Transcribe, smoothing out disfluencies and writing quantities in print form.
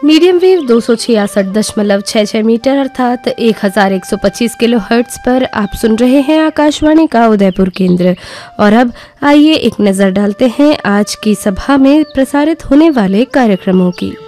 Medium wave 266.66 metre अर्थात 1125 kilo hertz पर आप सुन रहे हैं आकाशवाणी का उदयपुर केंद्र। और अब आइए एक नजर डालते हैं आज की सभा में प्रसारित होने वाले कार्यक्रमों की।